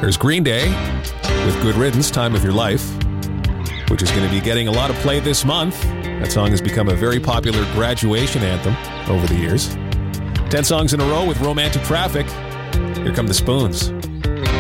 There's Green Day with Good Riddance, Time of Your Life, which is going to be getting a lot of play this month. That song has become a very popular graduation anthem over the years. 10 songs in a row with Romantic Traffic. Here come the Spoons.